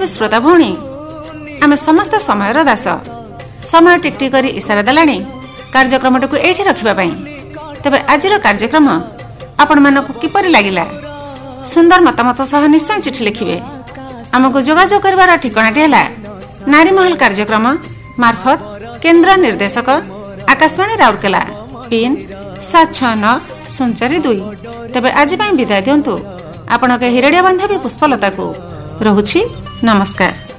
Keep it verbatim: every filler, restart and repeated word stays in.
बान्धवी श्रोता भौणी आमे समस्त समयर दास समय टिकटिक करी इशारा देलानी कार्यक्रमटू एठी रखिबा पई। तबे आजिर कार्यक्रम आपण मानको किपरि लागिला सुंदर मतामत सह निश्चय चिठी लिखिबे। आमको जोगाजोग करबार ठिकानाटी हैला नारीमहल कार्यक्रम मार्फत केंद्र निर्देशक आकाशवाणी राउरकेला पिन सात छह नौ शून्य चार दुई। तबे आज विदाय दिंतु आपण के हिरड़िया बांधवी पुष्पलता को रहुछि। नमस्कार।